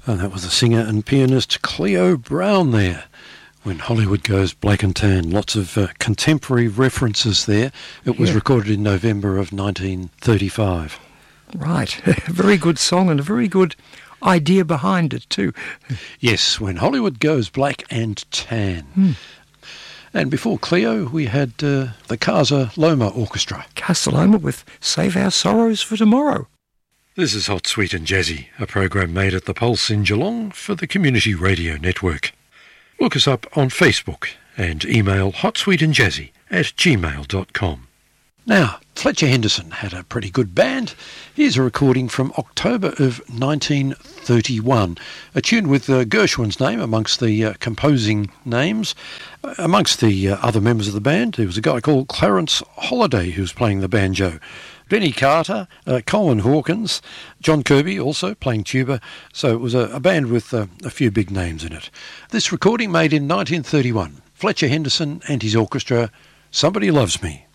And that was the singer and pianist Cleo Brown there. When Hollywood Goes Black and Tan. Lots of contemporary references there. It was recorded in November of 1935. Right. A very good song and a very good idea behind it too. Yes, When Hollywood Goes Black and Tan. And before Cleo, we had the Casa Loma Orchestra. Casa Loma with Save Our Sorrows for Tomorrow. This is Hot, Sweet and Jazzy, a program made at the Pulse in Geelong for the Community Radio Network. Look us up on Facebook and email hotsweetandjazzy@gmail.com. Now, Fletcher Henderson had a pretty good band. Here's a recording from October of 1931, a tune with Gershwin's name amongst the composing names. Amongst the other members of the band, there was a guy called Clarence Holliday who was playing the banjo. Benny Carter, Colin Hawkins, John Kirby also playing tuba. So it was a band with a few big names in it. This recording made in 1931. Fletcher Henderson and his orchestra, Somebody Loves Me.